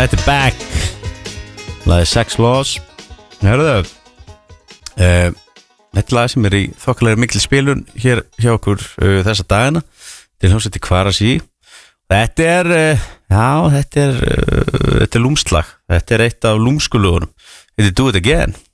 Þetta Back lagið Sex Laws. Hörðu þetta lag sem í þokkalega mikil spilun hér hjá okkur þessa dagana til hljómsveitin Kvarasi. Þetta er lúmslag. Þetta eitt af lúmskulögunum. Þetta Do It Again.